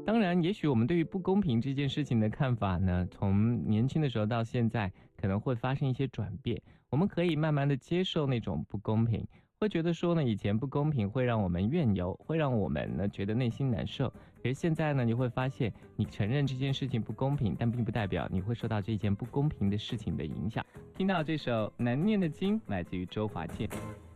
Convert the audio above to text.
当然，也许我们对于不公平这件事情的看法呢，从年轻的时候到现在，可能会发生一些转变。我们可以慢慢的接受那种不公平，会觉得说呢，以前不公平会让我们怨尤，会让我们呢觉得内心难受。可是现在呢，你会发现，你承认这件事情不公平，但并不代表你会受到这件不公平的事情的影响。听到这首难念的经，来自于周华健。